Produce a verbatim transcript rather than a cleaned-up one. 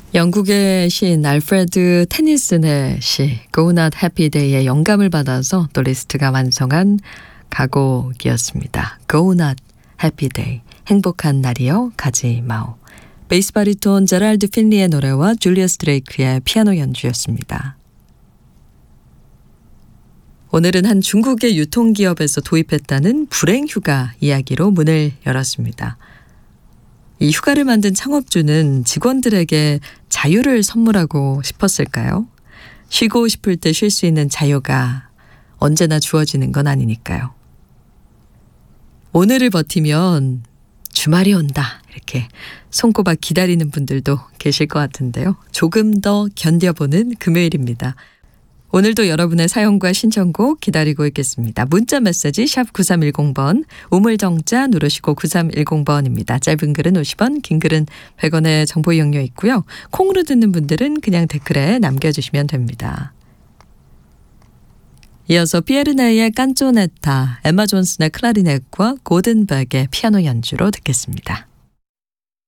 영국의 시인 알프레드 테니슨의 시 Go Not Happy Day의 영감을 받아서 또 리스트가 완성한 가곡이었습니다. Go Not Happy Day, 행복한 날이여 가지 마오. 베이스 바리톤 제랄드 핀리의 노래와 줄리어스 드레이크의 피아노 연주였습니다. 오늘은 한 중국의 유통기업에서 도입했다는 불행휴가 이야기로 문을 열었습니다. 이 휴가를 만든 창업주는 직원들에게 자유를 선물하고 싶었을까요? 쉬고 싶을 때 쉴 수 있는 자유가 언제나 주어지는 건 아니니까요. 오늘을 버티면 주말이 온다, 이렇게 손꼽아 기다리는 분들도 계실 것 같은데요. 조금 더 견뎌보는 금요일입니다. 오늘도 여러분의 사연과 신청곡 기다리고 있겠습니다. 문자 메시지 샵 구삼일공 번, 우물정자 누르시고 구삼일공 번입니다. 짧은 글은 오십 원, 긴 글은 백 원의 정보 이용료 있고요. 콩으로 듣는 분들은 그냥 댓글에 남겨주시면 됩니다. 이어서 피에르네의 깐쪼네타, 엠마 존슨의 클라리넷과 고든백의 피아노 연주로 듣겠습니다.